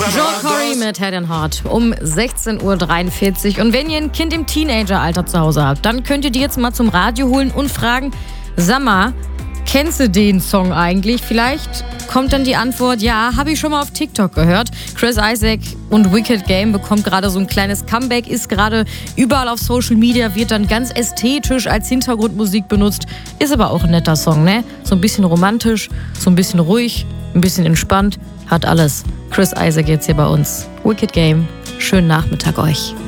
Joe Corey mit Head and Heart um 16.43 Uhr. Und wenn ihr ein Kind im Teenageralter zu Hause habt, dann könnt ihr die jetzt mal zum Radio holen und fragen, sag mal, kennst du den Song eigentlich? Vielleicht kommt dann die Antwort, ja, habe ich schon mal auf TikTok gehört. Chris Isaak und Wicked Game bekommt gerade so ein kleines Comeback, ist gerade überall auf Social Media, wird dann ganz ästhetisch als Hintergrundmusik benutzt. Ist aber auch ein netter Song, ne? So ein bisschen romantisch, so ein bisschen ruhig, ein bisschen entspannt, hat alles. Chris Isaak jetzt hier bei uns. Wicked Game, schönen Nachmittag euch.